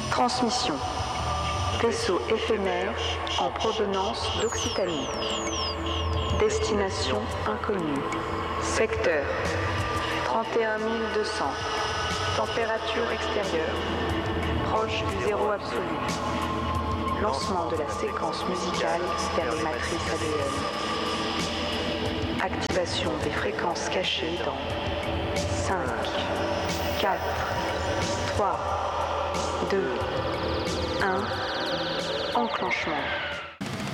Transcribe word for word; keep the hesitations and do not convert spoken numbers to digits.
Transmission. Vaisseau éphémère en provenance d'Occitanie. Destination inconnue. Secteur trente et un mille deux cents. Température extérieure proche du zéro absolu. Lancement de la séquence musicale vers les matrices A D N. Activation des fréquences cachées dans cinq, quatre, trois, deux, un. Enclenchement.